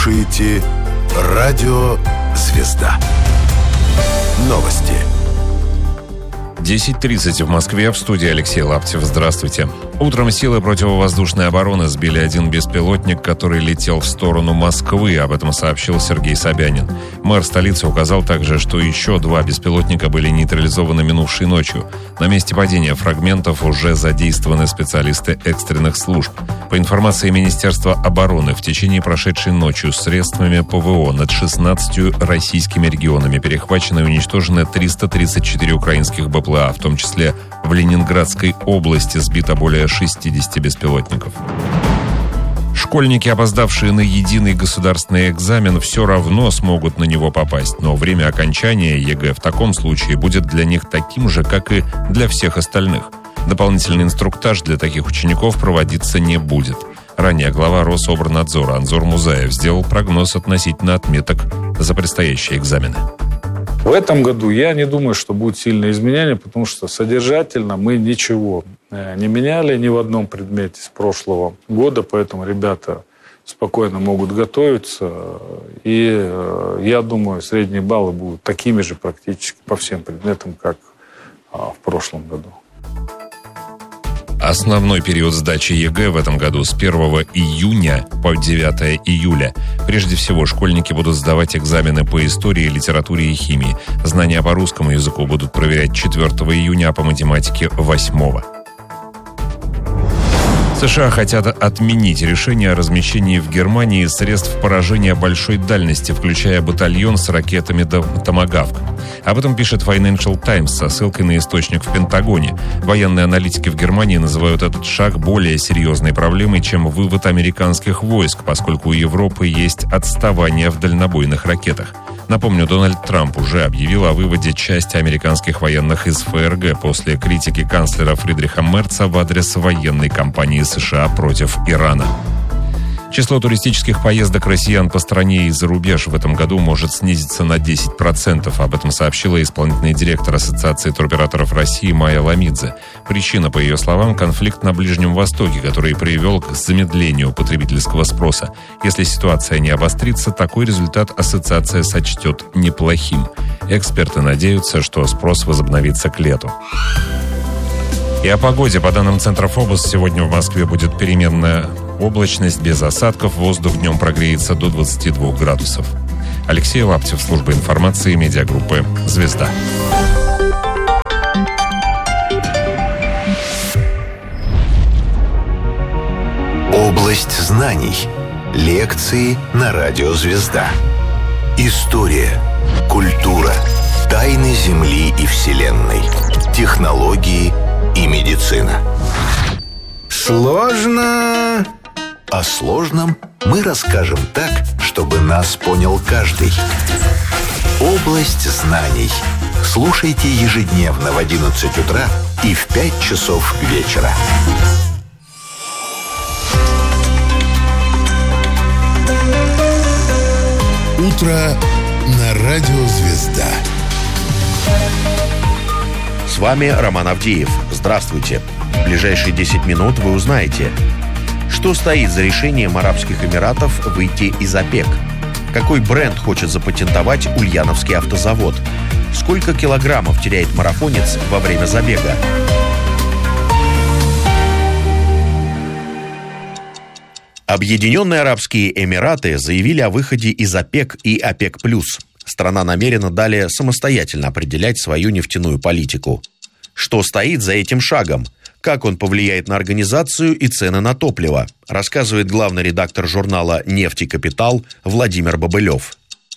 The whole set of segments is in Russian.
слушаете Радио Звезда. Новости. 10:30 в Москве. В студии Алексей Лаптев. Здравствуйте. Утром силы противовоздушной обороны сбили один беспилотник, который летел в сторону Москвы. Об этом сообщил Сергей Собянин. Мэр столицы указал также, что еще 2 беспилотника были нейтрализованы минувшей ночью. На месте падения фрагментов уже задействованы специалисты экстренных служб. По информации Министерства обороны, в течение прошедшей ночью средствами ПВО над 16 российскими регионами перехвачены и уничтожены 334 украинских БПЛА, в том числе в Ленинградской области сбито более 60 беспилотников. Школьники, опоздавшие на единый государственный экзамен, все равно смогут на него попасть, но время окончания ЕГЭ в таком случае будет для них таким же, как и для всех остальных. Дополнительный инструктаж для таких учеников проводиться не будет. Ранее глава Рособорнадзора Анзор Музаев сделал прогноз относительно отметок за предстоящие экзамены. В этом году я не думаю, что будет сильное изменение, потому что содержательно мы ничего не меняли ни в одном предмете с прошлого года, поэтому ребята спокойно могут готовиться. И я думаю, средние баллы будут такими же практически по всем предметам, как в прошлом году. Основной период сдачи ЕГЭ в этом году с 1 июня по 9 июля. Прежде всего, школьники будут сдавать экзамены по истории, литературе и химии. Знания по русскому языку будут проверять 4 июня, а по математике 8. США хотят отменить решение о размещении в Германии средств поражения большой дальности, включая батальон с ракетами «Томагавк». Об этом пишет Financial Times со ссылкой на источник в Пентагоне. Военные аналитики в Германии называют этот шаг более серьезной проблемой, чем вывод американских войск, поскольку у Европы есть отставание в дальнобойных ракетах. Напомню, Дональд Трамп уже объявил о выводе части американских военных из ФРГ после критики канцлера Фридриха Мерца в адрес военной кампании США против Ирана. Число туристических поездок россиян по стране и за рубеж в этом году может снизиться на 10%. Об этом сообщила исполнительный директор Ассоциации туроператоров России Майя Ламидзе. Причина, по ее словам, конфликт на Ближнем Востоке, который привел к замедлению потребительского спроса. Если ситуация не обострится, такой результат ассоциация сочтет неплохим. Эксперты надеются, что спрос возобновится к лету. И о погоде. По данным Центра ФОБОС, сегодня в Москве будет переменная облачность без осадков. Воздух днем прогреется до 22 градусов. Алексей Лаптев, служба информации медиагруппы «Звезда». Область знаний. Лекции на Радио Звезда. История, культура, тайны Земли и Вселенной, технологии и медицина. Сложно. О сложном мы расскажем так, чтобы нас понял каждый. Область знаний. Слушайте ежедневно в 11 утра и в 5 часов вечера. Утро на Радио Звезда. С вами Роман Авдеев. Здравствуйте. В ближайшие 10 минут вы узнаете, что стоит за решением Арабских Эмиратов выйти из ОПЕК, какой бренд хочет запатентовать Ульяновский автозавод, сколько килограммов теряет марафонец во время забега. Объединенные Арабские Эмираты заявили о выходе из ОПЕК и ОПЕК+. Страна намерена далее самостоятельно определять свою нефтяную политику. Что стоит за этим шагом? Как он повлияет на организацию и цены на топливо? Рассказывает главный редактор журнала «Нефть и Капитал» Владимир Бобылев.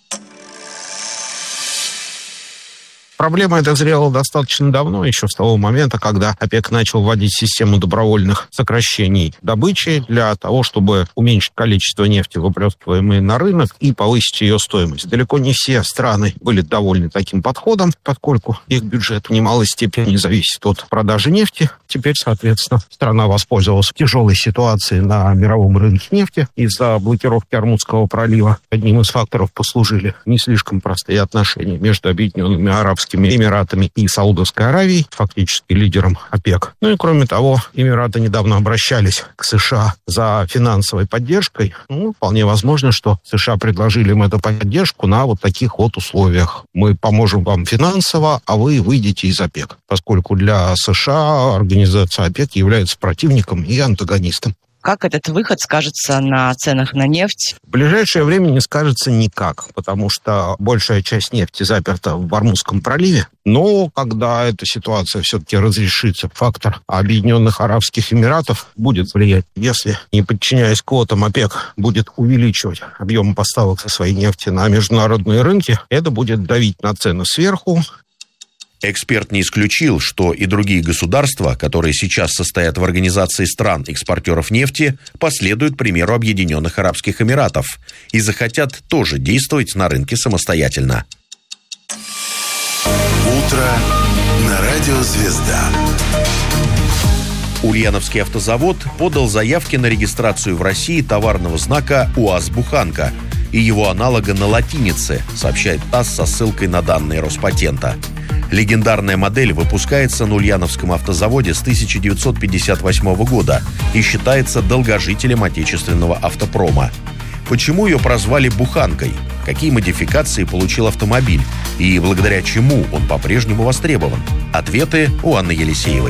Проблема эта зрела достаточно давно, еще с того момента, когда ОПЕК начал вводить систему добровольных сокращений добычи для того, чтобы уменьшить количество нефти, выплескиваемой на рынок, и повысить ее стоимость. Далеко не все страны были довольны таким подходом, поскольку их бюджет в немалой степени зависит от продажи нефти. Теперь, соответственно, страна воспользовалась тяжелой ситуацией на мировом рынке нефти из-за блокировки Ормузского пролива. Одним из факторов послужили не слишком простые отношения между Объединенными Арабскими Арабскими Эмиратами и Саудовской Аравией, фактически лидером ОПЕК. Ну и кроме того, Эмираты недавно обращались к США за финансовой поддержкой. Вполне возможно, что США предложили им эту поддержку на вот таких вот условиях. Мы поможем вам финансово, а вы выйдете из ОПЕК, поскольку для США организация ОПЕК является противником и антагонистом. Как этот выход скажется на ценах на нефть? В ближайшее время не скажется никак, потому что большая часть нефти заперта в Ормузском проливе. Но когда эта ситуация все-таки разрешится, фактор Объединенных Арабских Эмиратов будет влиять. Если, не подчиняясь квотам, ОПЕК будет увеличивать объем поставок со своей нефти на международные рынки, это будет давить на цены сверху. Эксперт не исключил, что и другие государства, которые сейчас состоят в организации стран-экспортеров нефти, последуют примеру Объединенных Арабских Эмиратов и захотят тоже действовать на рынке самостоятельно. Утро на радио «Звезда». Ульяновский автозавод подал заявки на регистрацию в России товарного знака УАЗ-Буханка и его аналога на латинице, сообщает ТАСС со ссылкой на данные Роспатента. Легендарная модель выпускается на Ульяновском автозаводе с 1958 года и считается долгожителем отечественного автопрома. Почему ее прозвали «Буханкой»? Какие модификации получил автомобиль? И благодаря чему он по-прежнему востребован? Ответы у Анны Елисеевой.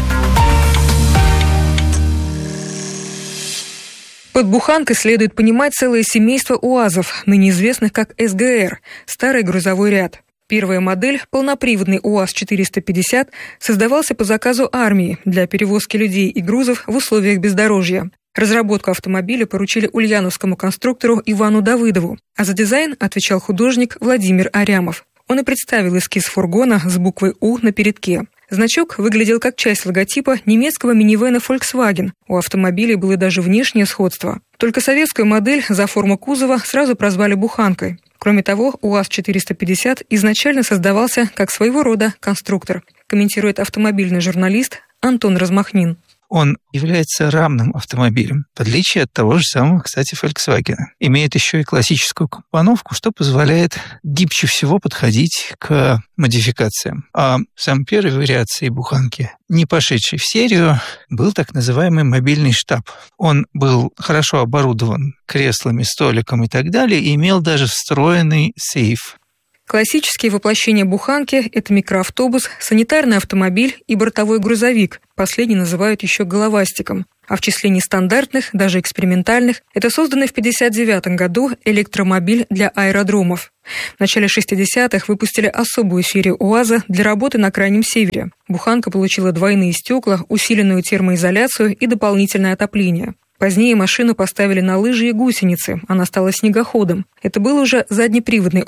Под «Буханкой» следует понимать целое семейство УАЗов, ныне известных как СГР – старый грузовой ряд. Первая модель, полноприводный УАЗ-450, создавался по заказу армии для перевозки людей и грузов в условиях бездорожья. Разработку автомобиля поручили ульяновскому конструктору Ивану Давыдову, а за дизайн отвечал художник Владимир Арямов. Он и представил эскиз фургона с буквой «У» на передке. Значок выглядел как часть логотипа немецкого минивэна Volkswagen. У автомобиля было даже внешнее сходство. Только советскую модель за форму кузова сразу прозвали «Буханкой». Кроме того, УАЗ-450 изначально создавался как своего рода конструктор, комментирует автомобильный журналист Антон Размахнин. Он является рамным автомобилем, в отличие от того же самого, кстати, Volkswagen. Имеет еще и классическую компоновку, что позволяет гибче всего подходить к модификациям. А сам первой вариацией Буханки, не пошедшей в серию, был так называемый мобильный штаб. Он был хорошо оборудован креслами, столиком и так далее, и имел даже встроенный сейф. Классические воплощения «Буханки» – это микроавтобус, санитарный автомобиль и бортовой грузовик. Последний называют еще головастиком. А в числе нестандартных, даже экспериментальных, это созданный в 1959 году электромобиль для аэродромов. В начале 60-х выпустили особую серию УАЗа для работы на Крайнем Севере. «Буханка» получила двойные стекла, усиленную термоизоляцию и дополнительное отопление. Позднее машину поставили на лыжи и гусеницы, она стала снегоходом. Это был уже заднеприводный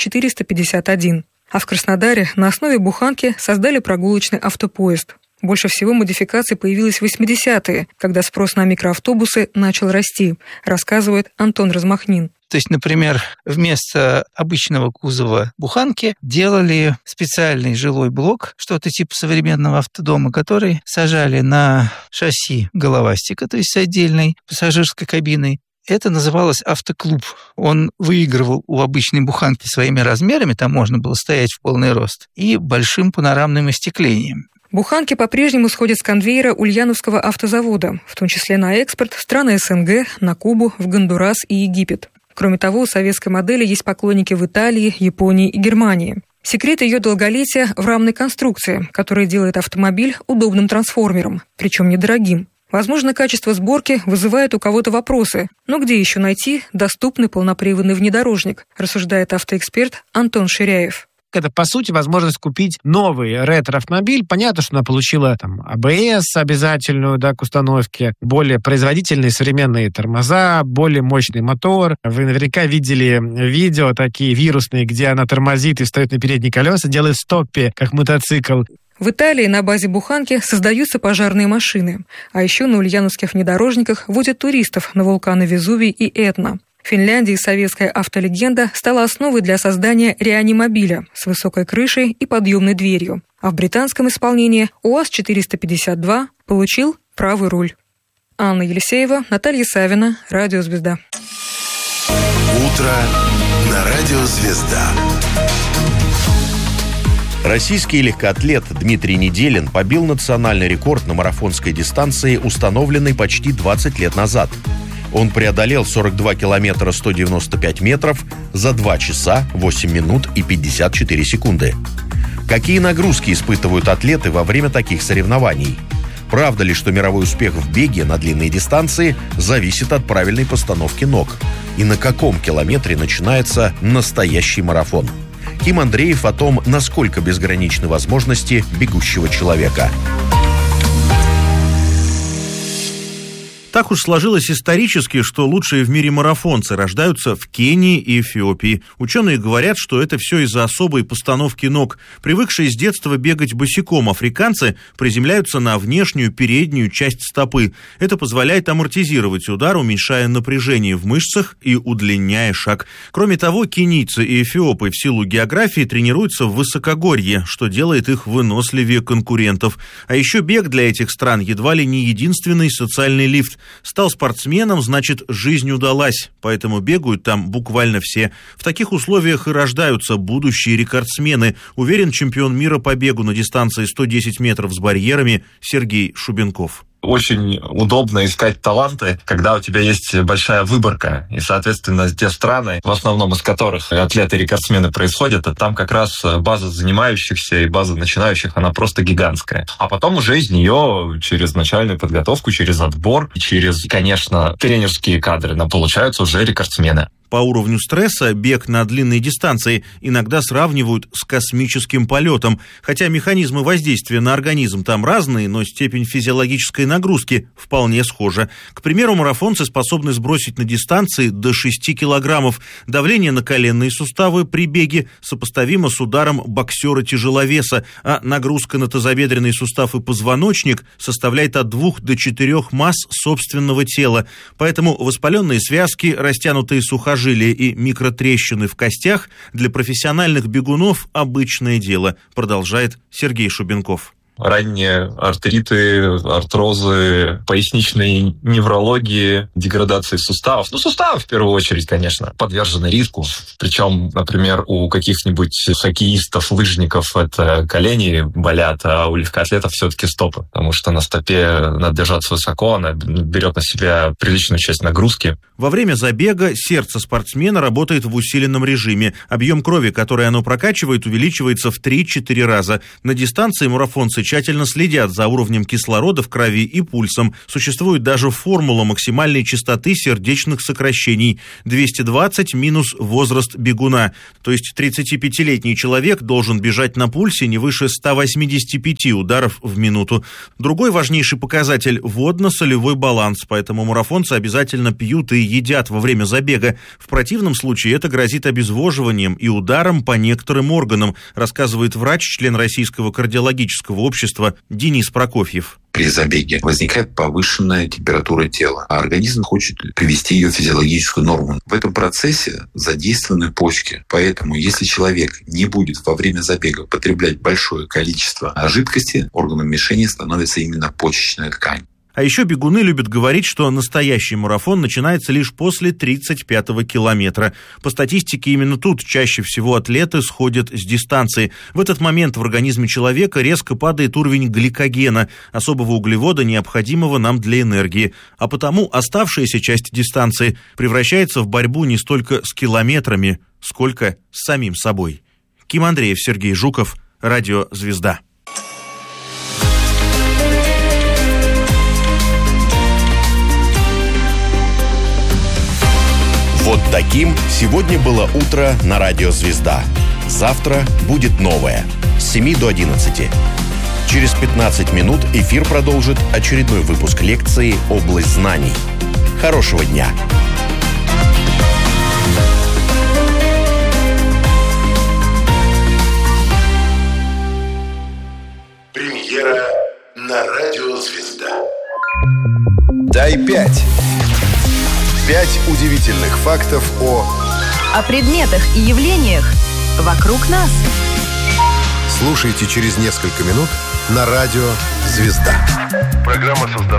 УАЗ-451. А в Краснодаре на основе «Буханки» создали прогулочный автопоезд. Больше всего модификаций появилось в 80-е, когда спрос на микроавтобусы начал расти, рассказывает Антон Размахнин. То есть, например, вместо обычного кузова «Буханки» делали специальный жилой блок, что-то типа современного автодома, который сажали на шасси головастика, то есть с отдельной пассажирской кабиной. Это называлось автоклуб. Он выигрывал у обычной «Буханки» своими размерами, там можно было стоять в полный рост, и большим панорамным остеклением. «Буханки» по-прежнему сходят с конвейера Ульяновского автозавода, в том числе на экспорт в страны СНГ, на Кубу, в Гондурас и Египет. Кроме того, у советской модели есть поклонники в Италии, Японии и Германии. Секрет ее долголетия в рамной конструкции, которая делает автомобиль удобным трансформером, причем недорогим. Возможно, качество сборки вызывает у кого-то вопросы, но где еще найти доступный полноприводный внедорожник, рассуждает автоэксперт Антон Ширяев. Это, по сути, возможность купить новый ретро-автомобиль. Понятно, что она получила АБС обязательную, к установке, более производительные современные тормоза, более мощный мотор. Вы наверняка видели видео такие вирусные, где она тормозит и встает на передние колеса, делает стоппи, как мотоцикл. В Италии на базе «Буханки» создаются пожарные машины. А еще на ульяновских внедорожниках возят туристов на вулканы Везувий и Этна. В Финляндии советская автолегенда стала основой для создания реанимобиля с высокой крышей и подъемной дверью. А в британском исполнении УАЗ-452 получил правый руль. Анна Елисеева, Наталья Савина, Радио «Звезда». Утро на радио «Звезда». Российский легкоатлет Дмитрий Неделин побил национальный рекорд на марафонской дистанции, установленный почти 20 лет назад. Он преодолел 42 километра 195 метров за 2 часа 8 минут и 54 секунды. Какие нагрузки испытывают атлеты во время таких соревнований? Правда ли, что мировой успех в беге на длинные дистанции зависит от правильной постановки ног? И на каком километре начинается настоящий марафон? Ким Андреев о том, насколько безграничны возможности бегущего человека. Так уж сложилось исторически, что лучшие в мире марафонцы рождаются в Кении и Эфиопии. Ученые говорят, что это все из-за особой постановки ног. Привыкшие с детства бегать босиком африканцы приземляются на внешнюю переднюю часть стопы. Это позволяет амортизировать удар, уменьшая напряжение в мышцах и удлиняя шаг. Кроме того, кенийцы и эфиопы в силу географии тренируются в высокогорье, что делает их выносливее конкурентов. А еще бег для этих стран едва ли не единственный социальный лифт. Стал спортсменом, значит, жизнь удалась, поэтому бегают там буквально все. В таких условиях и рождаются будущие рекордсмены, уверен чемпион мира по бегу на дистанции 110 метров с барьерами Сергей Шубенков. Очень удобно искать таланты, когда у тебя есть большая выборка. И, соответственно, те страны, в основном из которых атлеты-рекордсмены происходят, там как раз база занимающихся и база начинающих, она просто гигантская. А потом уже из нее через начальную подготовку, через отбор, через, конечно, тренерские кадры, получаются уже рекордсмены. По уровню стресса бег на длинные дистанции иногда сравнивают с космическим полетом. Хотя механизмы воздействия на организм там разные, но степень физиологической нагрузки вполне схожа. К примеру, марафонцы способны сбросить на дистанции до 6 килограммов. Давление на коленные суставы при беге сопоставимо с ударом боксера-тяжеловеса, а нагрузка на тазобедренный сустав и позвоночник составляет от 2 до 4 масс собственного тела. Поэтому воспаленные связки, растянутые сухожилия и микротрещины в костях для профессиональных бегунов обычное дело, продолжает Сергей Шубенков. Ранние артриты, артрозы, поясничные неврологии, деградации суставов. Суставы в первую очередь, конечно, подвержены риску. Причем, например, у каких-нибудь хоккеистов, лыжников это колени болят, а у легкоатлетов все-таки стопы. Потому что на стопе надо держаться высоко, она берет на себя приличную часть нагрузки. Во время забега сердце спортсмена работает в усиленном режиме. Объем крови, который оно прокачивает, увеличивается в 3-4 раза. На дистанции марафонцы тщательно следят за уровнем кислорода в крови и пульсом. Существует даже формула максимальной частоты сердечных сокращений. 220 минус возраст бегуна. То есть 35-летний человек должен бежать на пульсе не выше 185 ударов в минуту. Другой важнейший показатель – водно-солевой баланс. Поэтому марафонцы обязательно пьют и едят во время забега. В противном случае это грозит обезвоживанием и ударом по некоторым органам, рассказывает врач, член Российского кардиологического общества Денис Прокофьев. При забеге возникает повышенная температура тела, а организм хочет привести ее в физиологическую норму. В этом процессе задействованы почки. Поэтому, если человек не будет во время забега потреблять большое количество жидкости, органом мишени становится именно почечная ткань. А еще бегуны любят говорить, что настоящий марафон начинается лишь после 35-го километра. По статистике, именно тут чаще всего атлеты сходят с дистанции. В этот момент в организме человека резко падает уровень гликогена, особого углевода, необходимого нам для энергии. А потому оставшаяся часть дистанции превращается в борьбу не столько с километрами, сколько с самим собой. Ким Андреев, Сергей Жуков, Радио «Звезда». Вот таким сегодня было утро на Радио «Звезда». Завтра будет новое. С 7 до 11. Через 15 минут эфир продолжит очередной выпуск лекции «Область знаний». Хорошего дня! Премьера на Радио «Звезда». Дай 5. 5 удивительных фактов о предметах и явлениях вокруг нас. Слушайте через несколько минут на Радио «Звезда». Программа создана